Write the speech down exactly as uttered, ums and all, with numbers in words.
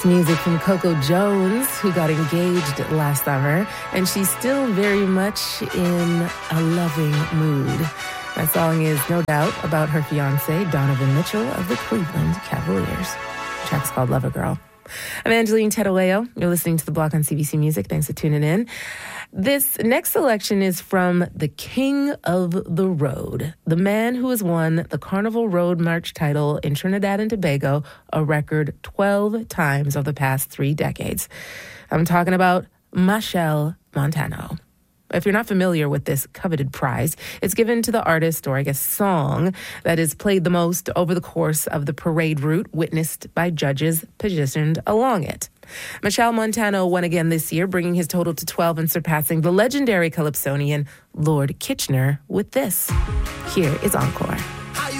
Music from Coco Jones, who got engaged last summer, and she's still very much in a loving mood. That song is no doubt about her fiance, Donovan Mitchell of the Cleveland Cavaliers. The track's called Lover Girl. I'm Angeline Tedoleo. You're listening to The Block on C B C Music. Thanks for tuning in. This next selection is from the King of the Road, the man who has won the Carnival Road March title in Trinidad and Tobago a record twelve times over the past three decades. I'm talking about Machel Montano. If you're not familiar with this coveted prize, it's given to the artist, or I guess song, that is played the most over the course of the parade route, witnessed by judges positioned along it. Machel Montano won again this year, bringing his total to twelve and surpassing the legendary calypsonian Lord Kitchener with this. Here is Encore.